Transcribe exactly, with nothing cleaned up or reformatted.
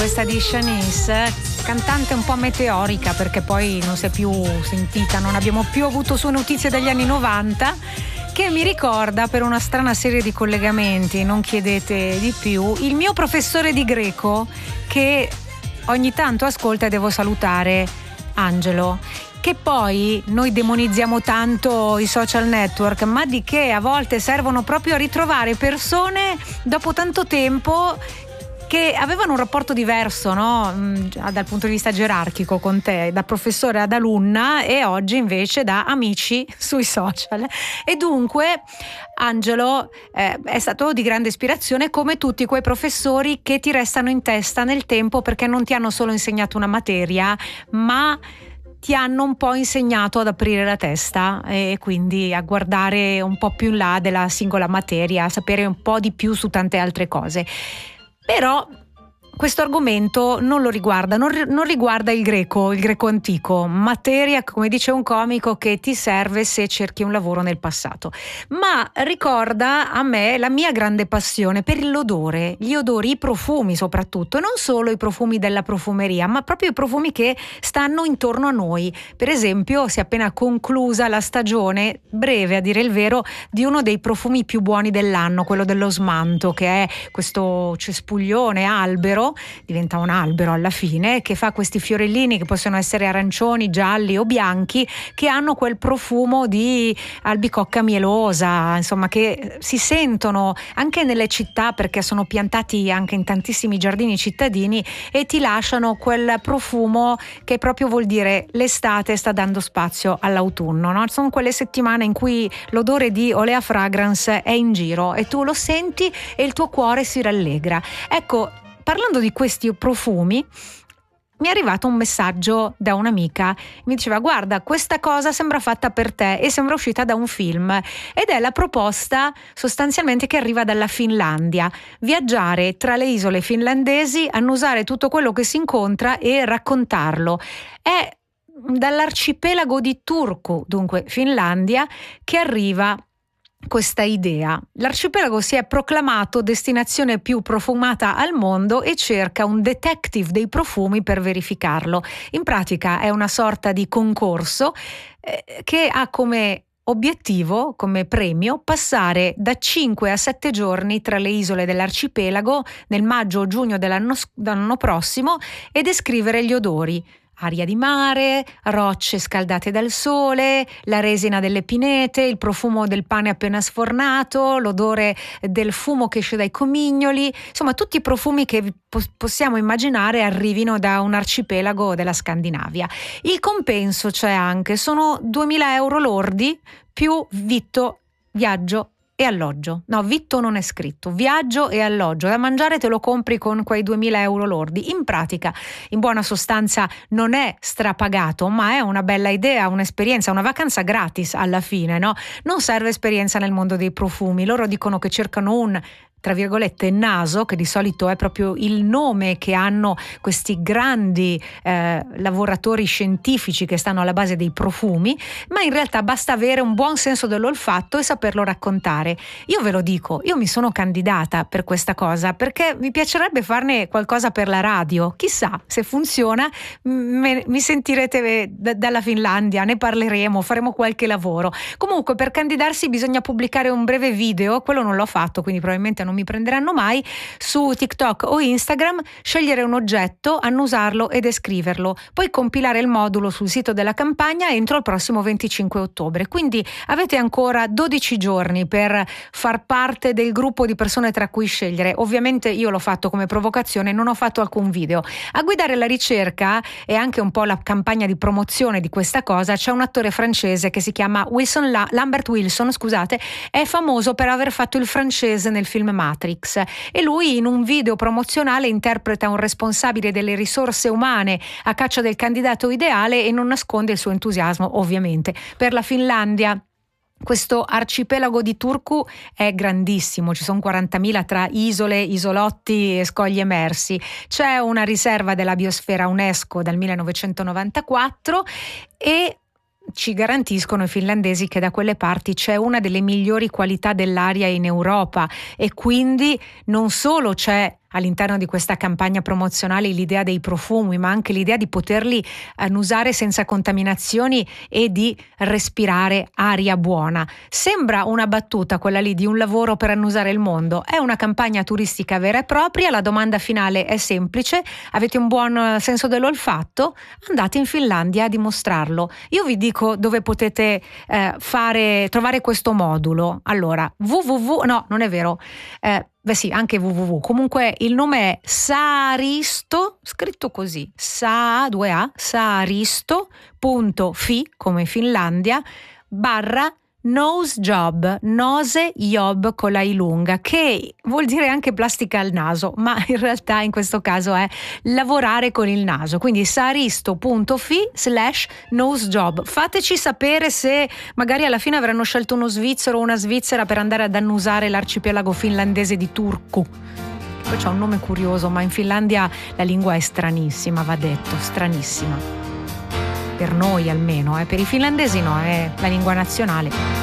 Questa di Shanice, cantante un po' meteorica perché poi non si è più sentita, non abbiamo più avuto sue notizie dagli anni novanta, che mi ricorda, per una strana serie di collegamenti, non chiedete di più, il mio professore di greco che ogni tanto ascolta, e devo salutare Angelo. Che poi noi demonizziamo tanto i social network, ma di che a volte servono proprio a ritrovare persone dopo tanto tempo che avevano un rapporto diverso, no? Dal punto di vista gerarchico con te, da professore ad alunna, e oggi invece da amici sui social. E dunque Angelo eh, è stato di grande ispirazione, come tutti quei professori che ti restano in testa nel tempo perché non ti hanno solo insegnato una materia, ma ti hanno un po' insegnato ad aprire la testa e quindi a guardare un po' più in là della singola materia, a sapere un po' di più su tante altre cose. Però questo argomento non lo riguarda, non, non riguarda il greco, il greco antico, materia, come dice un comico, che ti serve se cerchi un lavoro nel passato, ma ricorda a me la mia grande passione per l'odore, gli odori, i profumi soprattutto, e non solo i profumi della profumeria, ma proprio i profumi che stanno intorno a noi. Per esempio, si è appena conclusa la stagione, breve a dire il vero, di uno dei profumi più buoni dell'anno, quello dell'osmanto, che è questo cespuglione albero, diventa un albero alla fine, che fa questi fiorellini che possono essere arancioni, gialli o bianchi, che hanno quel profumo di albicocca mielosa, insomma, che si sentono anche nelle città perché sono piantati anche in tantissimi giardini cittadini e ti lasciano quel profumo che proprio vuol dire l'estate sta dando spazio all'autunno, no? Sono quelle settimane in cui l'odore di Olea Fragrance è in giro e tu lo senti e il tuo cuore si rallegra. Ecco, parlando di questi profumi, mi è arrivato un messaggio da un'amica, mi diceva: guarda, questa cosa sembra fatta per te e sembra uscita da un film, ed è la proposta sostanzialmente che arriva dalla Finlandia: viaggiare tra le isole finlandesi, annusare tutto quello che si incontra e raccontarlo. È dall'arcipelago di Turku, dunque Finlandia, che arriva questa idea. L'arcipelago si è proclamato destinazione più profumata al mondo e cerca un detective dei profumi per verificarlo. In pratica è una sorta di concorso eh, che ha come obiettivo, come premio, passare da cinque a sette giorni tra le isole dell'arcipelago nel maggio o giugno dell'anno, dell'anno prossimo e descrivere gli odori. Aria di mare, rocce scaldate dal sole, la resina delle pinete, il profumo del pane appena sfornato, l'odore del fumo che esce dai comignoli, insomma tutti i profumi che possiamo immaginare arrivino da un arcipelago della Scandinavia. Il compenso c'è anche, sono duemila euro lordi più vitto, viaggio e alloggio. No, vitto non è scritto, viaggio e alloggio. Da mangiare te lo compri con quei duemila euro lordi. In pratica, in buona sostanza, non è strapagato, ma è una bella idea, un'esperienza, una vacanza gratis alla fine, no? Non serve esperienza nel mondo dei profumi. Loro dicono che cercano un, tra virgolette, naso, che di solito è proprio il nome che hanno questi grandi eh, lavoratori scientifici che stanno alla base dei profumi, ma in realtà basta avere un buon senso dell'olfatto e saperlo raccontare. Io ve lo dico, io mi sono candidata per questa cosa perché mi piacerebbe farne qualcosa per la radio. Chissà se funziona, me, mi sentirete d- dalla Finlandia, ne parleremo, faremo qualche lavoro. Comunque, per candidarsi bisogna pubblicare un breve video, quello non l'ho fatto, quindi probabilmente non non mi prenderanno mai, su TikTok o Instagram, scegliere un oggetto, annusarlo e descriverlo, poi compilare il modulo sul sito della campagna entro il prossimo venticinque ottobre. Quindi avete ancora dodici giorni per far parte del gruppo di persone tra cui scegliere. Ovviamente io l'ho fatto come provocazione, non ho fatto alcun video. A guidare la ricerca e anche un po' la campagna di promozione di questa cosa c'è un attore francese che si chiama Wilson La- Lambert Wilson, scusate, è famoso per aver fatto il francese nel film Matrix, e lui in un video promozionale interpreta un responsabile delle risorse umane a caccia del candidato ideale e non nasconde il suo entusiasmo ovviamente per la Finlandia. Questo arcipelago di Turku è grandissimo, ci sono quarantamila tra isole, isolotti e scogli emersi. C'è una riserva della biosfera UNESCO dal millenovecentonovantaquattro e ci garantiscono i finlandesi che da quelle parti c'è una delle migliori qualità dell'aria in Europa, e quindi non solo c'è all'interno di questa campagna promozionale l'idea dei profumi, ma anche l'idea di poterli annusare senza contaminazioni e di respirare aria buona. Sembra una battuta quella lì di un lavoro per annusare il mondo, è una campagna turistica vera e propria. La domanda finale è semplice: avete un buon senso dell'olfatto? Andate in Finlandia a dimostrarlo. Io vi dico dove potete eh, fare trovare questo modulo. Allora, www no, non è vero. Eh, beh sì, anche www. Comunque il nome è Saaristo, scritto così, sa due a saaristo.fi come Finlandia barra nose job, nose job con la I lunga, che vuol dire anche plastica al naso, ma in realtà in questo caso è lavorare con il naso. Quindi saaristo.fi slash nose job. Fateci sapere se magari alla fine avranno scelto uno svizzero o una svizzera per andare ad annusare l'arcipelago finlandese di Turku. Poi c'ha un nome curioso, ma in Finlandia la lingua è stranissima, va detto, stranissima. Per noi almeno, eh. Per i finlandesi no, è la lingua nazionale.